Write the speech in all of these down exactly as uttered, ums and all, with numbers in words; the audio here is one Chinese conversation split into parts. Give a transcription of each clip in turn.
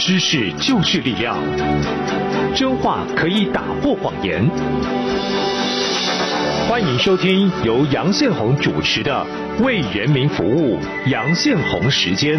知识就是力量，真话可以打破谎言。欢迎收听由杨宪宏主持的《为人民服务》杨宪宏时间。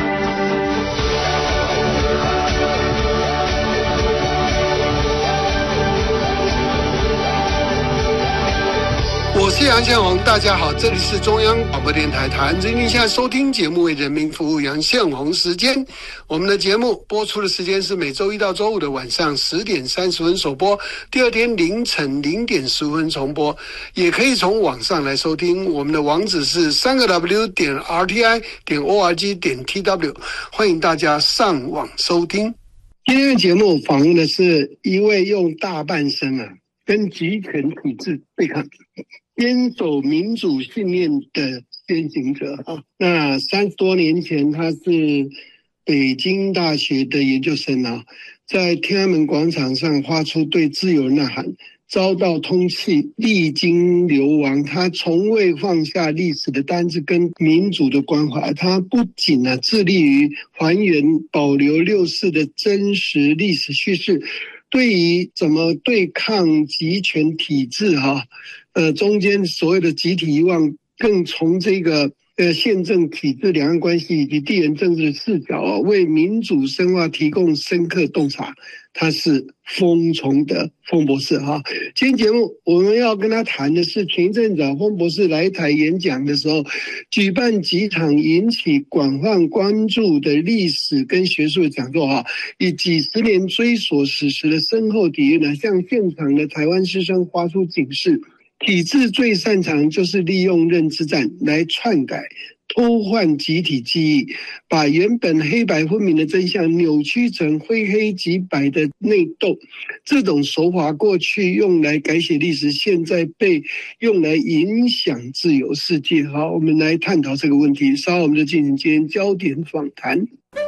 我是杨宪宏，大家好，这里是中央广播电台台湾之音，您现在收听节目为人民服务杨宪宏时间。我们的节目播出的时间是每周一到周五的晚上十点三十分首播，第二天凌晨零点十分重播，也可以从网上来收听。我们的网址是三个 W 点 R T I 点 O R G 点 T W， 欢迎大家上网收听。今天的节目访问的是一位用大半生啊跟集权体制对抗，坚守民主信念的先行者啊。那三十多年前，他是北京大学的研究生啊，在天安门广场上发出对自由呐喊，遭到通缉，历经流亡。他从未放下历史的担子跟民主的关怀。他不仅啊致力于还原保留六四的真实历史叙事，对于怎么对抗集权体制哈、啊。呃，中间所谓的集体遗忘，更从这个呃宪政体制、两岸关系以及地缘政治的视角啊，为民主深化提供深刻洞察。他是封崇的封博士哈。今天节目我们要跟他谈的是，前一阵子啊，封博士来台演讲的时候，举办几场引起广泛关注的历史跟学术的讲座哈，以几十年追索史实的深厚底蕴呢，向现场的台湾师生发出警示。体制最擅长就是利用认知战来篡改、偷换集体记忆，把原本黑白分明的真相扭曲成非黑即白的内斗。这种手法过去用来改写历史，现在被用来影响自由世界。好，我们来探讨这个问题。稍后我们就进行今天焦点访谈。